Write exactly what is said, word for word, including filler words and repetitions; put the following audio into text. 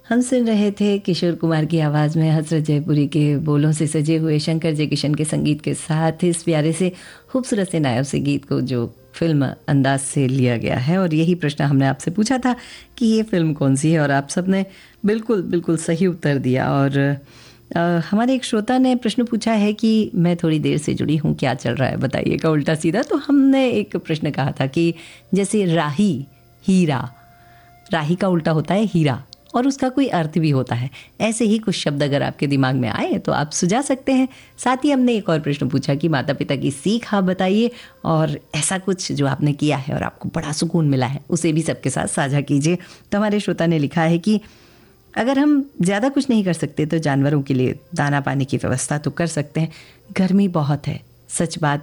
हम सुन रहे थे किशोर कुमार की आवाज़ में हसरत जयपुरी के बोलों से सजे हुए शंकर जयकिशन के संगीत के साथ इस प्यारे से खूबसूरत से नायब से गीत को जो फिल्म अंदाज से लिया गया है। और यही प्रश्न हमने आपसे पूछा था कि ये फिल्म कौन सी है, और आप सब ने बिल्कुल बिल्कुल सही उत्तर दिया। और आ, हमारे एक श्रोता ने प्रश्न पूछा है कि मैं थोड़ी देर से जुड़ी हूँ, क्या चल रहा है बताइएगा उल्टा सीधा। तो हमने एक प्रश्न कहा था कि जैसे राही, हीरा, राही का उल्टा होता है हीरा और उसका कोई अर्थ भी होता है। ऐसे ही कुछ शब्द अगर आपके दिमाग में आए तो आप सुझा सकते हैं। साथ ही हमने एक और प्रश्न पूछा कि माता पिता की सीख आप बताइए, और ऐसा कुछ जो आपने किया है और आपको बड़ा सुकून मिला है उसे भी सबके साथ साझा कीजिए। तो हमारे श्रोता ने लिखा है कि अगर हम ज़्यादा कुछ नहीं कर सकते तो जानवरों के लिए दाना पानी की व्यवस्था तो कर सकते हैं। गर्मी बहुत है, सच बात